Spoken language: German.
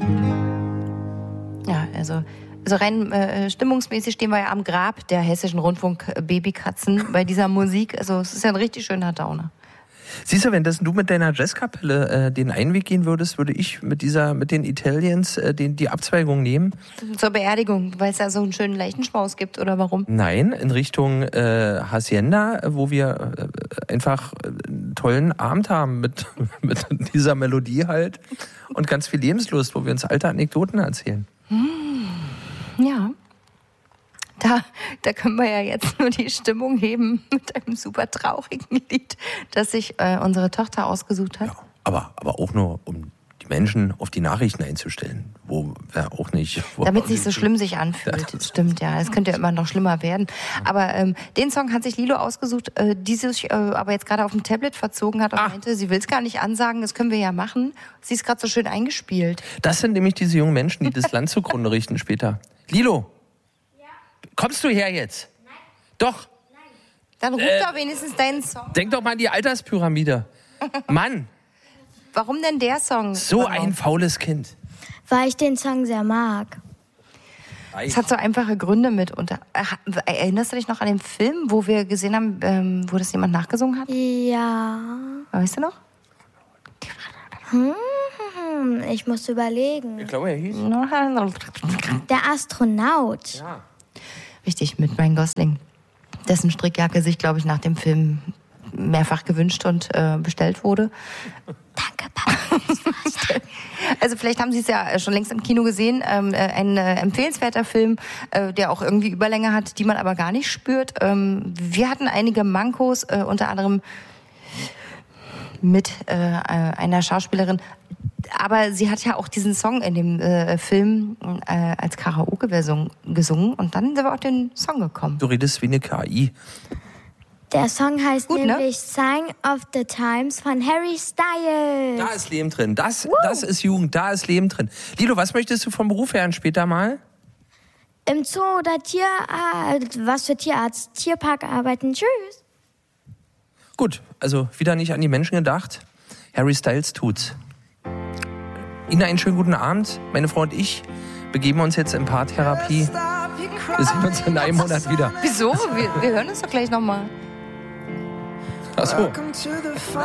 Ja, also rein stimmungsmäßig stehen wir ja am Grab der Hessischen Rundfunk-Babykatzen bei dieser Musik. Also es ist ja ein richtig schöner Downer. Siehst du, wenn du mit deiner Jazzkapelle den Einweg gehen würdest, würde ich mit den Italians die Abzweigung nehmen. Zur Beerdigung, weil es da so einen schönen Leichenschmaus gibt, oder warum? Nein, in Richtung Hacienda, wo wir einfach einen tollen Abend haben mit dieser Melodie halt und ganz viel Lebenslust, wo wir uns alte Anekdoten erzählen. Ja. Da können wir ja jetzt nur die Stimmung heben mit einem super traurigen Lied, das sich unsere Tochter ausgesucht hat. Ja, aber auch nur, um die Menschen auf die Nachrichten einzustellen, damit es nicht so schlimm sich anfühlt. Das stimmt, ja. Es könnte ja immer noch schlimmer werden. Aber den Song hat sich Lilo ausgesucht, die sich aber jetzt gerade auf dem Tablet verzogen hat und meinte, sie will es gar nicht ansagen, das können wir ja machen. Sie ist gerade so schön eingespielt. Das sind nämlich diese jungen Menschen, die das Land zugrunde richten später. Lilo, kommst du her jetzt? Nein. Doch. Nein. Dann ruf doch wenigstens deinen Song. Denk doch mal an die Alterspyramide. Mann. Warum denn der Song? So ein faules Kind. Weil ich den Song sehr mag. Es hat so einfache Gründe mitunter. Erinnerst du dich noch an den Film, wo wir gesehen haben, wo das jemand nachgesungen hat? Ja. Weißt du noch? Ich muss überlegen. Ich glaube, er hieß. Der Astronaut. Ja. Richtig, mit Ryan Gosling. Dessen Strickjacke sich, glaube ich, nach dem Film mehrfach gewünscht und bestellt wurde. Danke, Papa. Also vielleicht haben Sie es ja schon längst im Kino gesehen. Ein empfehlenswerter Film, der auch irgendwie Überlänge hat, die man aber gar nicht spürt. Wir hatten einige Mankos, unter anderem mit einer Schauspielerin. Aber sie hat ja auch diesen Song in dem Film als Karaoke-Version gesungen. Und dann sind wir auf den Song gekommen. Du redest wie eine KI. Der Song heißt Gut, nämlich ne? Sign of the Times von Harry Styles. Da ist Leben drin. Das ist Jugend, da ist Leben drin. Lilo, was möchtest du vom Beruf her später mal? Im Zoo oder was für Tierarzt, Tierpark arbeiten. Tschüss. Gut, also wieder nicht an die Menschen gedacht. Harry Styles tut's. Ihnen einen schönen guten Abend. Meine Frau und ich begeben uns jetzt in Paartherapie. Wir sehen uns in einem Monat wieder. Wieso? Wir hören uns doch gleich nochmal. Ach so.